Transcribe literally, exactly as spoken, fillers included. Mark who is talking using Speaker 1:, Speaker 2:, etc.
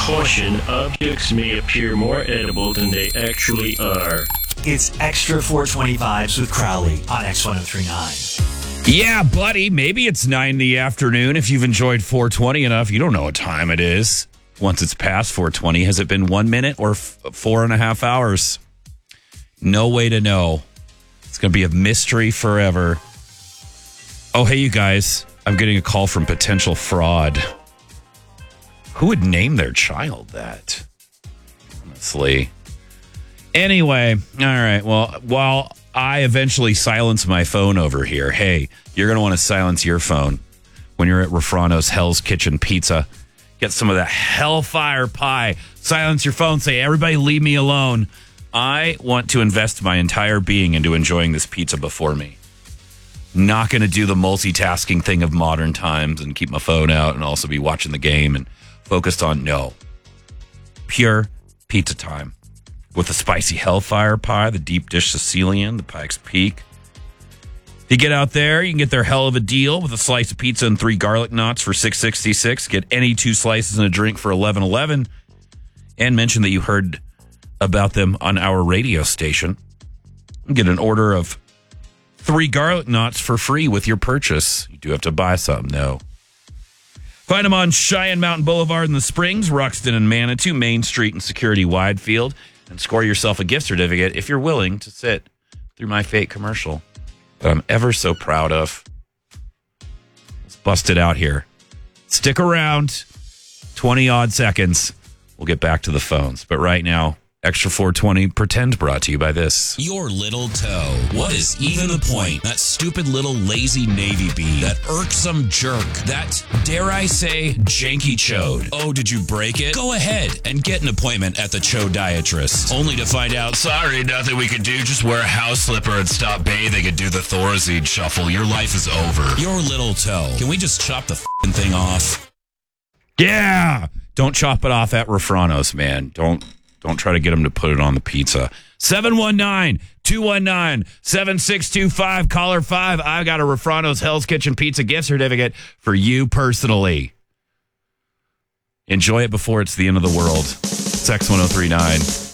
Speaker 1: Caution, objects may appear more edible than they actually are.
Speaker 2: It's Extra four twenty Vibes with Crowley on X ten thirty-nine.
Speaker 3: Yeah, buddy, maybe it's nine in the afternoon. If you've enjoyed four twenty enough, you don't know what time it is. Once it's past four twenty, has it been one minute or f- four and a half hours? No way to know. It's going to be a mystery forever. Oh, hey, you guys. I'm getting a call from potential fraud. Who would name their child that? Honestly. Anyway, all right. Well, while I eventually silence my phone over here, hey, you're going to want to silence your phone when you're at Rafrano's Hell's Kitchen Pizza. Get some of that hellfire pie. Silence your phone. Say, everybody leave me alone. I want to invest my entire being into enjoying this pizza before me. Not going to do the multitasking thing of modern times and keep my phone out and also be watching the game and focused on, no. Pure pizza time. With the spicy hellfire pie, the deep dish Sicilian, the Pikes Peak. If you get out there, you can get their hell of a deal with a slice of pizza and three garlic knots for six dollars and sixty-six cents. Get any two slices and a drink for eleven dollars and eleven cents. And mention that you heard about them on our radio station. Get an order of three garlic knots for free with your purchase. You do have to buy something, though. Find them on Cheyenne Mountain Boulevard in the Springs, Ruxton and Manitou, Main Street and Security Widefield. And score yourself a gift certificate if you're willing to sit through my fake commercial that I'm ever so proud of. Let's bust it out here. Stick around. twenty-odd seconds. We'll get back to the phones. But right now, Extra four twenty Pretend brought to you by this.
Speaker 4: Your little toe. What is even the point? That stupid little lazy Navy bee. That irksome jerk. That, dare I say, janky chode. Oh, did you break it? Go ahead and get an appointment at the Chodiatrist. Only to find out, sorry, nothing we can do. Just wear a house slipper and stop bathing and do the Thorazine shuffle. Your life is over. Your little toe. Can we just chop the f***ing thing off?
Speaker 3: Yeah! Don't chop it off at Rafrano's, man. Don't... Don't try to get them to put it on the pizza. seven one nine, two one nine, seven six two five, caller five. I've got a Rafrano's Hell's Kitchen Pizza gift certificate for you personally. Enjoy it before it's the end of the world. It's X ten thirty-nine.